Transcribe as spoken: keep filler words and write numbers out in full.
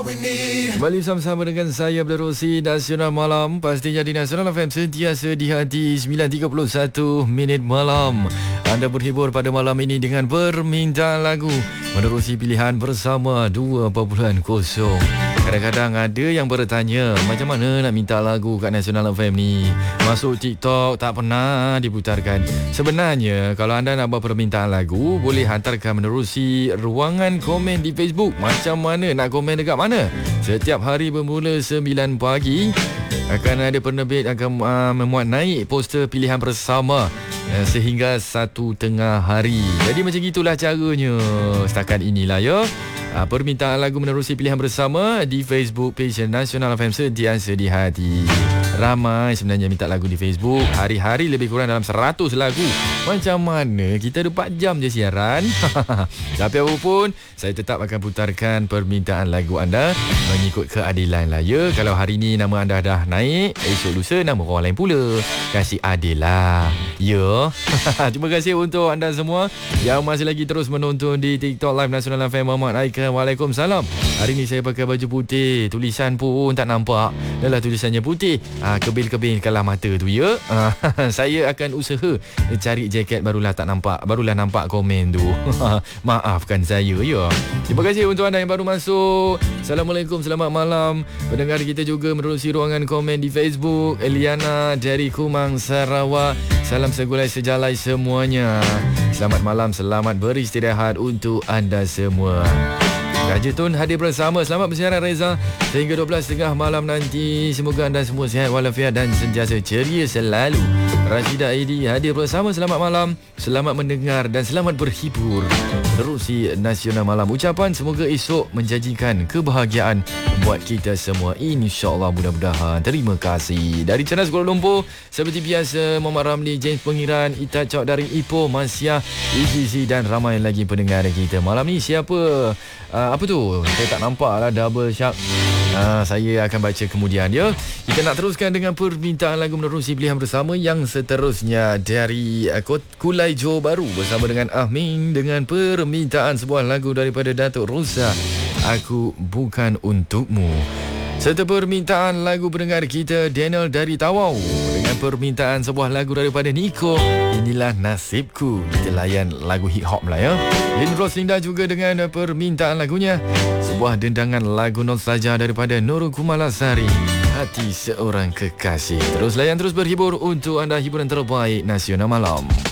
Kembali sama-sama dengan saya Abdul Nasional Malam. Pastinya di Nasional F M sentiasa di hati sembilan tiga puluh satu minit malam. Anda berhibur pada malam ini dengan permintaan lagu menerusi pilihan bersama dua kosong. Kadang-kadang ada yang bertanya, macam mana nak minta lagu kat Nasional F M ni? Masuk TikTok tak pernah diputarkan. Sebenarnya kalau anda nak buat permintaan lagu, boleh hantarkan menerusi ruangan komen di Facebook. Macam mana nak komen dekat mana? Setiap hari bermula sembilan pagi akan ada penerbit akan uh, memuat naik poster pilihan bersama uh, sehingga satu tengah hari. Jadi macam itulah caranya setakat inilah ya. Uh, permintaan lagu menerusi pilihan bersama di Facebook page Nasional F M sentiasa di hati. Ramai sebenarnya minta lagu di Facebook. Hari-hari lebih kurang dalam seratus lagu. Macam mana kita ada empat jam je siaran. Tapi apapun, saya tetap akan putarkan permintaan lagu anda mengikut keadilan lah ya. Kalau hari ni nama anda dah naik, esok lusa nama orang lain pula. Kasih adil lah ya. Terima kasih untuk anda semua yang masih lagi terus menonton di TikTok Live Nasional F M. Muhammad Aika, Waalaikumsalam. Hari ni saya pakai baju putih. Tulisan pun tak nampak. Dah lah tulisannya putih. Ah, kebil-kebilkanlah mata tu ya. Ah, saya akan usaha cari jaket, barulah tak nampak. Barulah nampak komen tu. Maafkan saya ya. Terima kasih untuk anda yang baru masuk. Assalamualaikum, selamat malam. Pendengar kita juga menerusi ruangan komen di Facebook. Eliana dari Kumang, Sarawak. Salam segulai sejalai semuanya. Selamat malam, selamat beristirahat untuk anda semua. Raja Tun hadir bersama. Selamat bersiaran Reza sehingga dua belas tiga puluh malam nanti. Semoga anda semua sihat walafiat dan sentiasa ceria selalu. Rashidah Aidi hadir bersama. Selamat malam, selamat mendengar dan selamat berhibur. Terusi Nasional Malam. Ucapan semoga esok menjanjikan kebahagiaan buat kita semua, InsyaAllah, mudah-mudahan. Terima kasih. Dari Cernas Kuala Lumpur, seperti biasa, Muhammad Ramli, James Pengiran, Ita Cok dari Ipoh, Masya, E G C dan ramai lagi pendengar kita. Malam ni siapa? Uh, apa tu? Saya tak nampak lah. Double shark. Uh, saya akan baca kemudian ya. Kita nak teruskan dengan permintaan lagu menerusi pilihan bersama yang seterusnya dari uh, Kulai Johor Bahru bersama dengan Ahmin dengan permintaan sebuah lagu daripada Datuk Rosa, Aku Bukan Untukmu. Serta permintaan lagu pendengar kita Daniel dari Tawau dengan permintaan sebuah lagu daripada Nico, Inilah Nasibku. Kita layan lagu hip hop lah ya. Lin Roslinda juga dengan permintaan lagunya, sebuah dendangan lagu nostalgia daripada Nurul Kumalasari, Hati Seorang Kekasih. Terus layan, terus berhibur untuk anda, hiburan terbaik Nasional Malam.